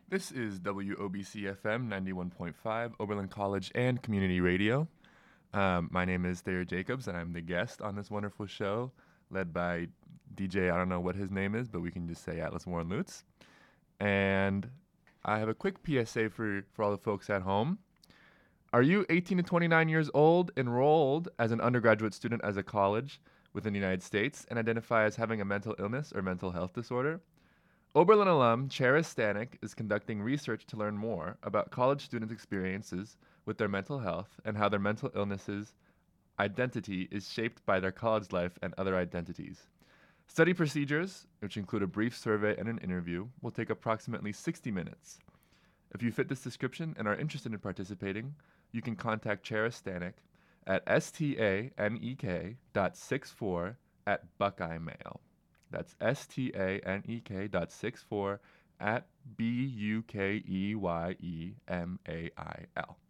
This is WOBC FM 91.5, Oberlin College and Community Radio. My name is Thayer Jacobs, and I'm the guest on this wonderful show, led by DJ, I don't know what his name is, but we can just say Atlas Warren Lutz. And I have a quick PSA for all the folks at home. Are you 18 to 29 years old, enrolled as an undergraduate student as a college within the United States, and identify as having a mental illness or mental health disorder? Oberlin alum Charis Stanek is conducting research to learn more about college students' experiences with their mental health and how their mental illnesses identity is shaped by their college life and other identities. Study procedures, which include a brief survey and an interview, will take approximately 60 minutes. If you fit this description and are interested in participating, you can contact Charis Stanek at stanek.64@Buckeye-Mail. That's stanek.64@Buckeyemail.